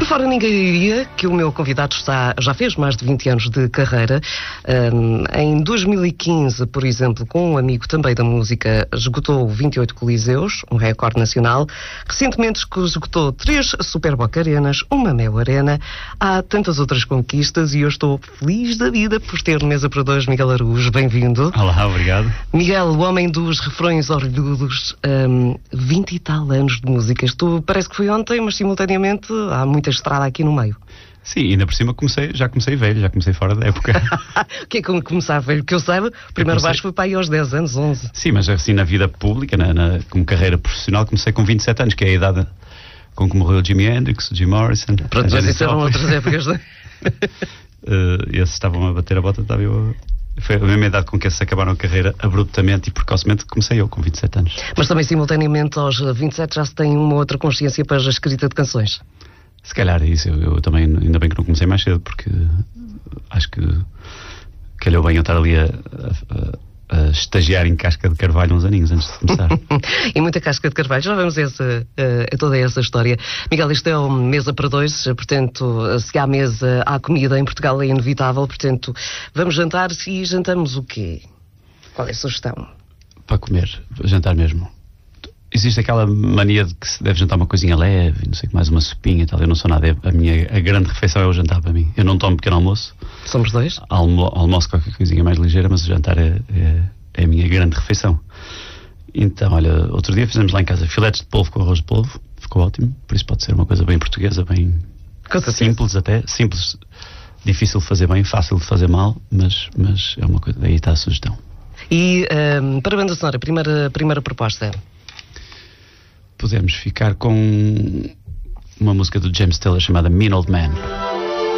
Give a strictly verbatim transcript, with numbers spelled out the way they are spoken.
Por fora ninguém diria que o meu convidado está, já fez mais de vinte anos de carreira. Um, em dois mil e quinze, por exemplo, com um amigo também da música, esgotou vinte e oito coliseus, um recorde nacional. Recentemente esgotou três Superboc Arenas, uma Mel Arena. Há tantas outras conquistas e eu estou feliz da vida por ter mesa para dois Miguel Araújo. Bem-vindo. Olá, obrigado. Miguel, o homem dos refrões orelhudos, um, vinte e tal anos de música. Isto parece que foi ontem, mas simultaneamente há muita estrada aqui no meio. Sim, ainda por cima comecei, já comecei velho, já comecei fora da época. O que é como começar velho? Que eu saiba, o primeiro baixo foi para aí aos dez anos, onze. Sim, mas assim na vida pública, na, na, como carreira profissional, comecei com vinte e sete anos, que é a idade com que morreu Jimi Hendrix, Jim Morrison. Pronto, mas isso eram outras épocas, não é? uh, esses estavam a bater a bota, estava eu... Foi a mesma idade com que esses acabaram a carreira abruptamente e precocemente comecei eu, com vinte e sete anos. Mas também simultaneamente aos vinte e sete já se tem uma outra consciência para a escrita de canções. Se calhar é isso, eu, eu também, ainda bem que não comecei mais cedo, porque acho que calhou bem eu estar ali a, a, a estagiar em casca de carvalho uns aninhos antes de começar. E muita casca de carvalho, já vamos a, essa, a toda essa história. Miguel, isto é uma mesa para dois, portanto, se há mesa, há comida, em Portugal é inevitável, portanto, vamos jantar e jantamos o quê? Qual é a sugestão? Para comer, jantar mesmo. Existe aquela mania de que se deve jantar uma coisinha leve, não sei o que mais, uma sopinha e tal. Eu não sou nada. A minha a grande refeição é o jantar para mim. Eu não tomo pequeno almoço. Somos dois? Almo, almoço qualquer coisinha mais ligeira, mas o jantar é, é, é a minha grande refeição. Então, olha, outro dia fizemos lá em casa filetes de polvo com arroz de polvo. Ficou ótimo. Por isso pode ser uma coisa bem portuguesa, bem simples até. Simples, difícil de fazer bem, fácil de fazer mal, mas, mas é uma coisa. Aí está a sugestão. E um, para a banda sonora, primeira, primeira proposta? Podemos ficar com uma música do James Taylor chamada Mean Old Man.